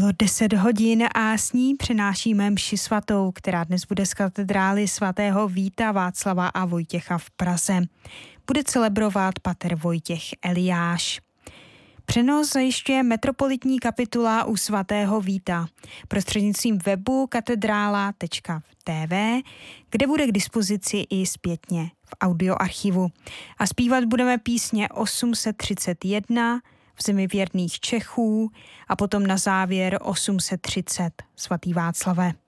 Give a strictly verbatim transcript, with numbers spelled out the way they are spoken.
Bylo deset hodin a s ní přenášíme mši svatou, která dnes bude z katedrály svatého Víta Václava a Vojtěcha v Praze. Bude celebrovat pater Vojtěch Eliáš. Přenos zajišťuje metropolitní kapitula u svatého Víta prostřednictvím webu katedrála tečka té vé, kde bude k dispozici i zpětně v audioarchivu. A zpívat budeme písně osm set třicet jedna, V zemi věrných Čechů a potom na závěr osm set třicet, Svatý Václave.